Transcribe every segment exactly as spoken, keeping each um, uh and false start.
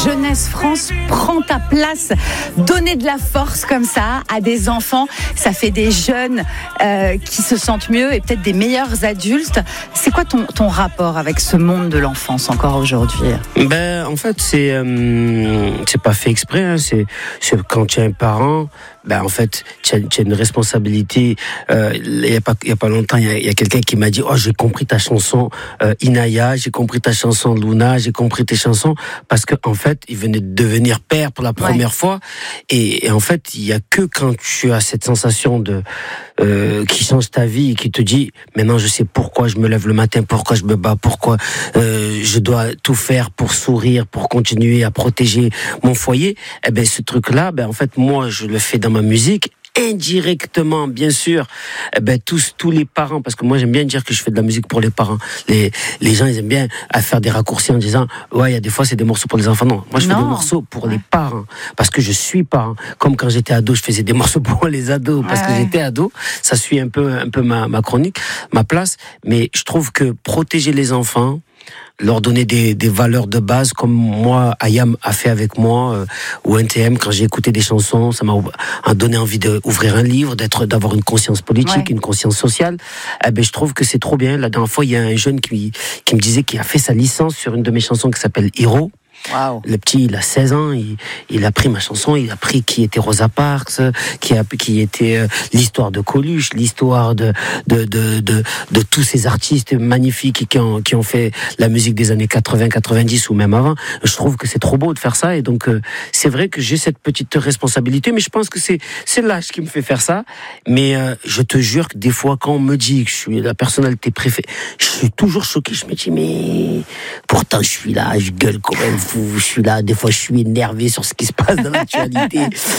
Jeunesse France prend ta place. Donner de la force comme ça à des enfants, ça fait des jeunes euh, qui se sentent mieux et peut-être des meilleurs adultes. C'est quoi ton, ton rapport avec ce monde de l'enfance encore aujourd'hui ? Ben, en fait, c'est, euh, c'est pas fait exprès. Hein. C'est, c'est quand tu es un parent, ben, en fait, tu as, tu as une responsabilité. Euh, il y a pas, il y a pas longtemps, il y a, il y a quelqu'un qui m'a dit, oh, j'ai compris ta chanson euh, Inaya, j'ai compris ta chanson Luna, j'ai compris tes chansons, parce que en fait, il venait de devenir père pour la première ouais. fois, et, et en fait, il y a que quand tu as cette sensation de euh, qui change ta vie et qui te dit, maintenant, je sais pourquoi je me lève le matin, pourquoi je me bats, pourquoi euh, je dois tout faire pour sourire, pour continuer à protéger mon foyer. Eh ben, ce truc-là, ben, en fait, moi, je le fais dans ma musique. Indirectement, bien sûr, eh ben, tous, tous les parents, parce que moi j'aime bien dire que je fais de la musique pour les parents. Les, les gens, ils aiment bien à faire des raccourcis en disant, ouais, il y a des fois c'est des morceaux pour les enfants. Non, moi je non. fais des morceaux pour ouais. les parents, parce que je suis parent. Comme quand j'étais ado, je faisais des morceaux pour les ados, parce ouais. que j'étais ado. Ça suit un peu, un peu ma, ma chronique, ma place. Mais je trouve que protéger les enfants, leur donner des, des valeurs de base, comme moi, Ayam a fait avec moi, euh, ou N T M, quand j'ai écouté des chansons, ça m'a a donné envie d'ouvrir un livre, d'être, d'avoir une conscience politique, ouais. une conscience sociale. Eh ben, je trouve que c'est trop bien. La dernière fois, il y a un jeune qui, qui me disait qu'il a fait sa licence sur une de mes chansons qui s'appelle Hiro. Wow. Le petit, il a seize ans, il, il a pris ma chanson, il a pris qui était Rosa Parks, qui, a, qui était euh, l'histoire de Coluche, l'histoire de, de, de, de, de tous ces artistes magnifiques qui ont, qui ont fait la musique des années quatre-vingts quatre-vingt-dix ou même avant. Je trouve que c'est trop beau de faire ça, et donc euh, c'est vrai que j'ai cette petite responsabilité, mais je pense que c'est, c'est l'âge qui me fait faire ça. Mais euh, je te jure que des fois, quand on me dit que je suis la personnalité préférée, je suis toujours choqué. Je me dis, mais pourtant je suis là, je gueule quand même. Je suis là, des fois je suis énervé sur ce qui se passe dans l'actualité,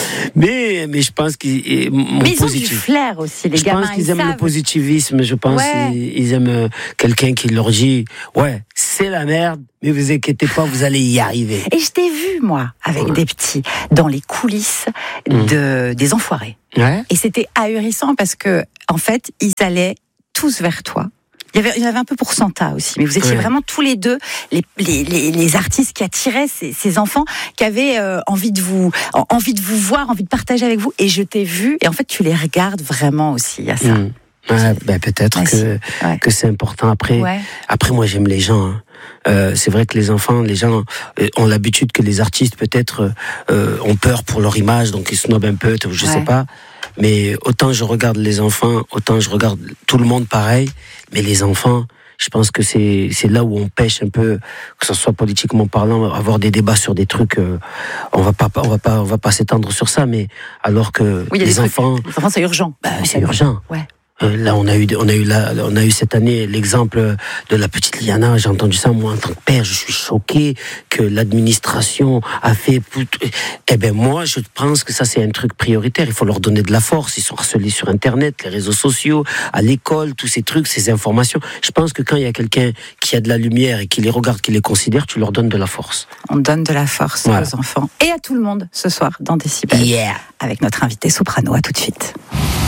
mais mais je pense qu'ils mon mais ils positif. ont du flair aussi, les je gamins. Je pense qu'ils aiment savent. le positivisme. Je pense ouais. ils, ils aiment quelqu'un qui leur dit ouais, c'est la merde, mais vous inquiétez pas, vous allez y arriver. Et je t'ai vu moi avec ouais. des petits dans les coulisses de mmh. des Enfoirés. Ouais. Et c'était ahurissant parce que en fait ils allaient tous vers toi. Il y, avait, il y avait un peu pour Santa aussi, mais vous étiez ouais. vraiment tous les deux les, les, les, les artistes qui attiraient ces, ces enfants, qui avaient euh, envie de vous, envie de vous voir, envie de partager avec vous. Et je t'ai vu, et en fait, tu les regardes vraiment aussi. Il y a ça. Mmh. Ouais, ben peut-être ouais, que ouais. que c'est important. Après, ouais. après moi j'aime les gens. Hein. Euh, c'est vrai que les enfants, les gens euh, ont l'habitude que les artistes peut-être euh, ont peur pour leur image, donc ils snobent un peu, je ouais. sais pas. Mais autant je regarde les enfants, autant je regarde tout le monde pareil. Mais les enfants, je pense que c'est c'est là où on pêche un peu, que ce soit politiquement parlant, avoir des débats sur des trucs. Euh, on va pas on va pas on va pas s'étendre sur ça, mais alors que oui, les enfants, trucs, les enfants c'est urgent. Bah, c'est urgent. Ouais. Euh, là, on a eu, on a eu là, on a eu cette année l'exemple de la petite Liana. J'ai entendu ça, moi, en tant que père, je suis choqué que l'administration a fait. Eh ben, moi, je pense que ça, c'est un truc prioritaire. Il faut leur donner de la force. Ils sont harcelés sur Internet, les réseaux sociaux, à l'école, tous ces trucs, ces informations. Je pense que quand il y a quelqu'un qui a de la lumière et qui les regarde, qui les considère, tu leur donnes de la force. On donne de la force voilà. aux enfants et à tout le monde ce soir dans Décibel. Yeah. Avec notre invité soprano. À tout de suite.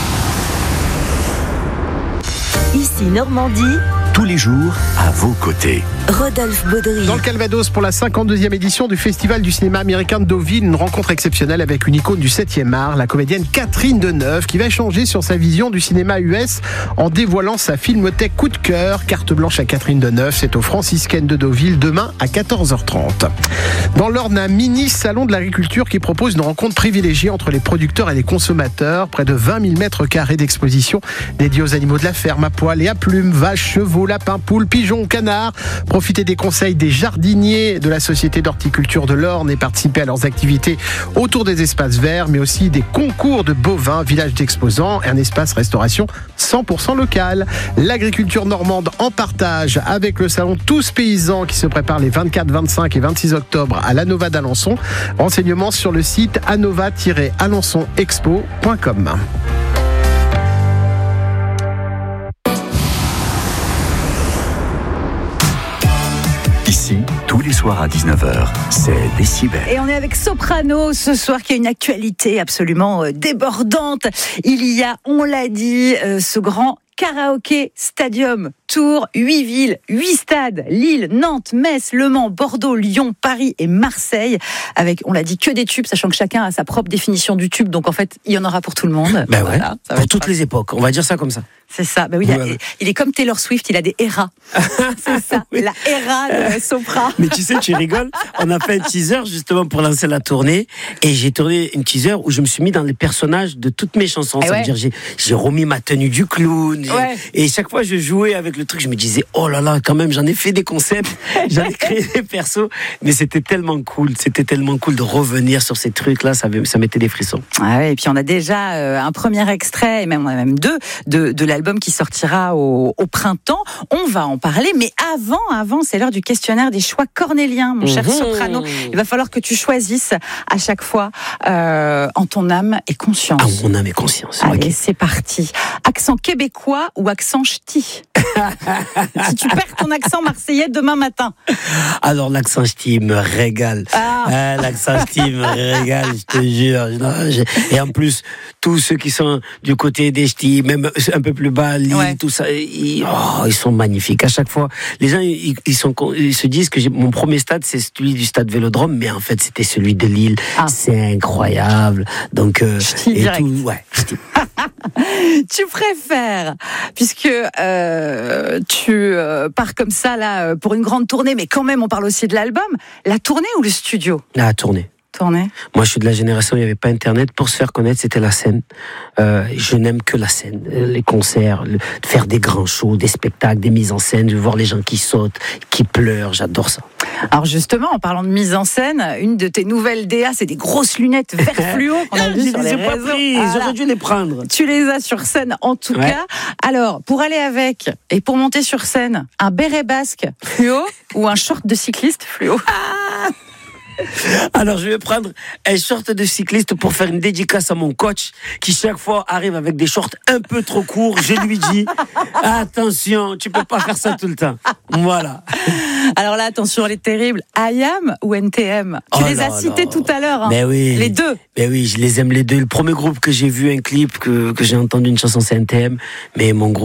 Ici Normandie, tous les jours à vos côtés. Rodolphe Baudry. Dans le Calvados, pour la cinquante-deuxième édition du Festival du cinéma américain de Deauville, une rencontre exceptionnelle avec une icône du septième art, la comédienne Catherine Deneuve, qui va échanger sur sa vision du cinéma U S en dévoilant sa filmothèque coup de cœur. Carte blanche à Catherine Deneuve, c'est au Franciscaine de Deauville demain à quatorze heures trente. Dans l'Orne, un mini salon de l'agriculture qui propose une rencontre privilégiée entre les producteurs et les consommateurs. Près de vingt mille mètres carrés d'exposition dédiés aux animaux de la ferme, à poil et à plumes, vaches, chevaux, lapins, poules, pigeons, canards. Profitez des conseils des jardiniers de la Société d'horticulture de l'Orne et participez à leurs activités autour des espaces verts, mais aussi des concours de bovins, village d'exposants, un espace restauration cent pour cent local. L'agriculture normande en partage avec le salon Tous Paysans qui se prépare les vingt-quatre, vingt-cinq et vingt-six octobre à l'Anova d'Alençon. Renseignements sur le site anova tiret alençon expo point com. Ici, tous les soirs à dix-neuf heures, c'est Décibel. Et on est avec Soprano ce soir qui a une actualité absolument débordante. Il y a, on l'a dit, ce grand karaoké stadium tours, huit villes, huit stades, Lille, Nantes, Metz, Le Mans, Bordeaux, Lyon, Paris et Marseille, avec, on l'a dit, que des tubes, sachant que chacun a sa propre définition du tube, donc en fait, il y en aura pour tout le monde. Ben ouais, voilà, pour toutes les époques, on va dire ça comme ça. C'est ça. Ben oui, voilà. il, a, il est comme Taylor Swift, il a des eras. C'est ça, oui. La era de Sopra. Mais tu sais, tu rigoles. On a fait un teaser justement pour lancer la tournée, et j'ai tourné une teaser où je me suis mis dans les personnages de toutes mes chansons. Et ça ouais. veut dire j'ai, j'ai remis ma tenue du clown. Et, ouais. et chaque fois je jouais avec le truc, je me disais oh là là, quand même, j'en ai fait des concepts, j'en ai créé des persos, mais c'était tellement cool, c'était tellement cool de revenir sur ces trucs-là, ça, ça mettait des frissons. Ah ouais, et puis on a déjà euh, un premier extrait, et même on a même deux de, de l'album qui sortira au, au printemps. On va en parler, mais avant, avant, c'est l'heure du questionnaire des choix cornéliens, mon cher mmh. Soprano. Il va falloir que tu choisisses à chaque fois euh, en ton âme et conscience. Ah, mon âme et conscience. Allez, okay. C'est parti. Accent québécois ou accent ch'ti? Si tu perds ton accent marseillais demain matin. Alors l'accent ch'ti me régale. Ah. Ah, l'accent ch'ti me régale, je te jure. Non, je... Et en plus, tous ceux qui sont du côté des ch'tis, même un peu plus bas, Lille, ouais. tout ça, ils, oh, ils sont magnifiques. À chaque fois, les gens, ils, ils, sont, ils se disent que j'ai, mon premier stade, c'est celui du stade Vélodrome, mais en fait, c'était celui de Lille. Ah. C'est incroyable. Donc, euh, ch'ti et direct. Tout, ouais, tu préfères, puisque euh, tu euh, pars comme ça là pour une grande tournée, mais quand même, on parle aussi de l'album, la tournée ou le studio? La tournée. Tournée. Moi, je suis de la génération où il n'y avait pas Internet. Pour se faire connaître, c'était la scène. Euh, je n'aime que la scène. Les concerts, le, faire des grands shows, des spectacles, des mises en scène, de voir les gens qui sautent, qui pleurent. J'adore ça. Alors justement, en parlant de mise en scène, une de tes nouvelles D A, c'est des grosses lunettes vert fluo qu'on a vues sur les réseaux. Pas pris, voilà. J'aurais dû les prendre. Tu les as sur scène en tout ouais. cas. Alors, pour aller avec et pour monter sur scène, un béret basque fluo ou un short de cycliste fluo? Alors, je vais prendre un short de cycliste pour faire une dédicace à mon coach qui, chaque fois, arrive avec des shorts un peu trop courts. Je lui dis, attention, tu peux pas faire ça tout le temps. Voilà. Alors là, attention, elle est terrible. I A M ou N T M? Tu oh les as cités là. Tout à l'heure. Hein. Mais oui. Les deux. Mais oui, je les aime les deux. Le premier groupe que j'ai vu un clip, que, que j'ai entendu une chanson, c'est N T M. Mais mon groupe